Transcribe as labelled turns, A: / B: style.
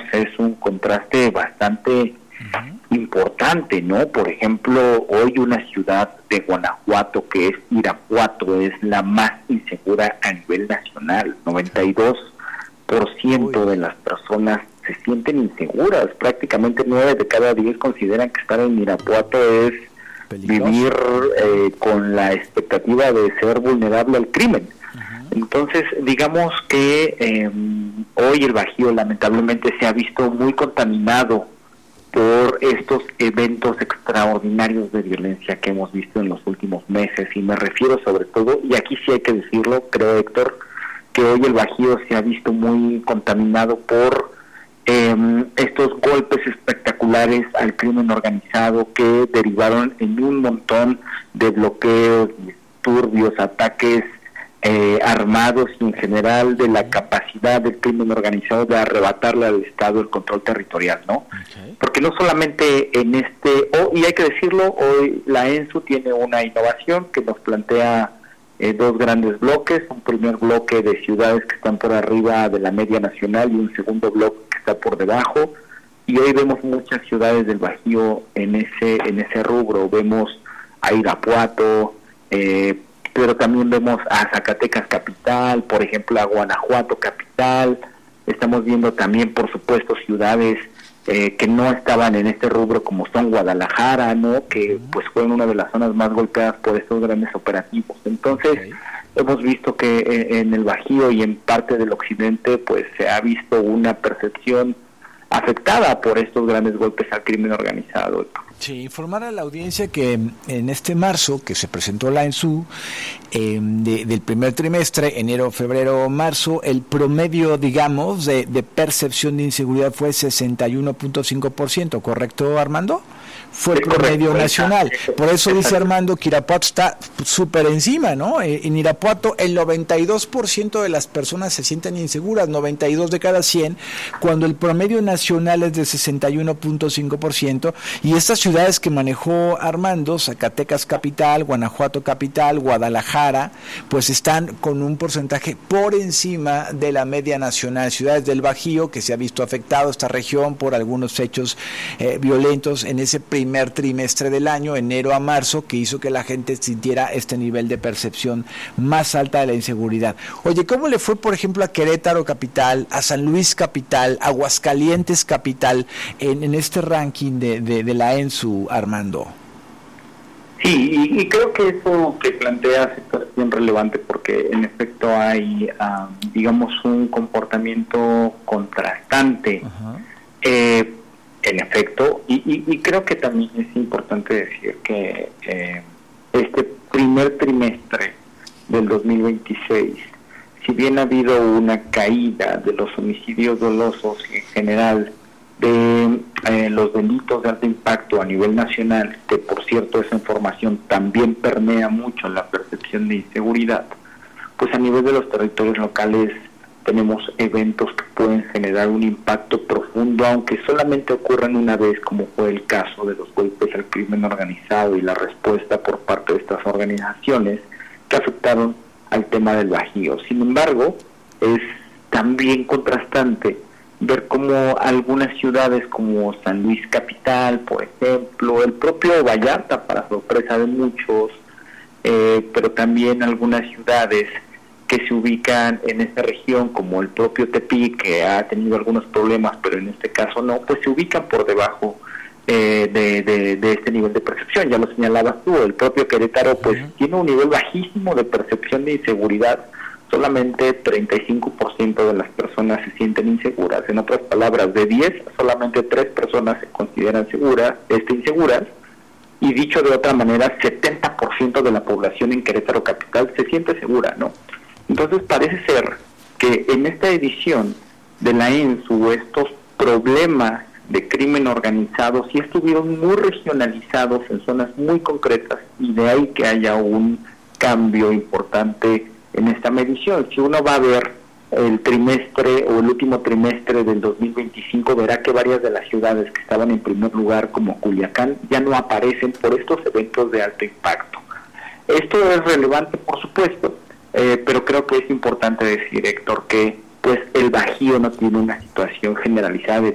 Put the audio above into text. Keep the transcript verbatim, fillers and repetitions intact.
A: es un contraste bastante uh-huh. importante, ¿no? Por ejemplo, hoy una ciudad de Guanajuato, que es Irapuato, es la más insegura a nivel nacional. noventa y dos por ciento de las personas se sienten inseguras. Prácticamente nueve de cada diez consideran que estar en Irapuato es peligroso. Vivir eh, con la expectativa de ser vulnerable al crimen. Uh-huh. Entonces, digamos que eh, hoy el Bajío lamentablemente se ha visto muy contaminado por estos eventos extraordinarios de violencia que hemos visto en los últimos meses, y me refiero sobre todo, y aquí sí hay que decirlo, creo, Héctor, que hoy el Bajío se ha visto muy contaminado por eh, estos golpes espectaculares al crimen organizado que derivaron en un montón de bloqueos, disturbios, ataques eh, armados y en general de la capacidad del crimen organizado de arrebatarle al Estado el control territorial, ¿no? Okay. Porque no solamente en este, oh, y hay que decirlo, hoy la ENSU tiene una innovación que nos plantea Eh, dos grandes bloques, un primer bloque de ciudades que están por arriba de la media nacional y un segundo bloque que está por debajo, y hoy vemos muchas ciudades del Bajío en ese en ese rubro. Vemos a Irapuato, eh, pero también vemos a Zacatecas capital, por ejemplo a Guanajuato capital. Estamos viendo también, por supuesto, ciudades Eh, que no estaban en este rubro, como son Guadalajara, ¿no? Que pues fue una de las zonas más golpeadas por estos grandes operativos. Entonces, okay. hemos visto que eh, en el Bajío y en parte del occidente, pues se ha visto una percepción afectada por estos grandes golpes al crimen organizado.
B: Sí, informar a la audiencia que en este marzo que se presentó la ENSU, eh, de, del primer trimestre, enero, febrero, marzo, el promedio, digamos, de, de percepción de inseguridad fue sesenta y uno punto cinco por ciento, ¿correcto, Armando? Fue el promedio nacional. Por eso dice Armando que Irapuato está súper encima, ¿no? En Irapuato el noventa y dos por ciento de las personas se sienten inseguras, noventa y dos de cada cien, cuando el promedio nacional es de sesenta y uno punto cinco por ciento. Y estas ciudades que manejó Armando, Zacatecas capital, Guanajuato capital, Guadalajara, pues están con un porcentaje por encima de la media nacional. Ciudades del Bajío, que se ha visto afectado esta región por algunos hechos eh, violentos en ese primer trimestre del año, enero a marzo, que hizo que la gente sintiera este nivel de percepción más alta de la inseguridad. Oye, ¿cómo le fue, por ejemplo, a Querétaro capital, a San Luis capital, a Aguascalientes capital, en, en este ranking de, de, de la ENSU, Armando?
A: Sí, y, y creo que eso que planteas es bien relevante, porque en efecto hay, um, digamos, un comportamiento contrastante. Uh-huh. eh, En efecto, y, y, y creo que también es importante decir que eh, este primer trimestre del dos mil veintiséis, si bien ha habido una caída de los homicidios dolosos en general, de eh, los delitos de alto impacto a nivel nacional, que por cierto esa información también permea mucho la percepción de inseguridad, pues a nivel de los territorios locales tenemos eventos que pueden generar un impacto profundo, aunque solamente ocurran una vez, como fue el caso de los golpes al crimen organizado y la respuesta por parte de estas organizaciones que afectaron al tema del Bajío. Sin embargo, es también contrastante ver cómo algunas ciudades como San Luis capital, por ejemplo, el propio Vallarta, para sorpresa de muchos, eh, pero también algunas ciudades que se ubican en esta región, como el propio Tepic, que ha tenido algunos problemas, pero en este caso no, pues se ubican por debajo eh, de, de, de este nivel de percepción. Ya lo señalabas tú, el propio Querétaro pues uh-huh. tiene un nivel bajísimo de percepción de inseguridad. Solamente treinta y cinco por ciento de las personas se sienten inseguras. En otras palabras, de diez, solamente tres personas se consideran seguras, este, inseguras. Y dicho de otra manera, setenta por ciento de la población en Querétaro capital se siente segura, ¿no? Entonces parece ser que en esta edición de la ENSU estos problemas de crimen organizado sí estuvieron muy regionalizados en zonas muy concretas, y de ahí que haya un cambio importante en esta medición. Si uno va a ver el trimestre o el último trimestre del dos mil veinticinco, verá que varias de las ciudades que estaban en primer lugar, como Culiacán, ya no aparecen por estos eventos de alto impacto. Esto es relevante, por supuesto, Eh, pero creo que es importante decir, Héctor, que pues el Bajío no tiene una situación generalizada de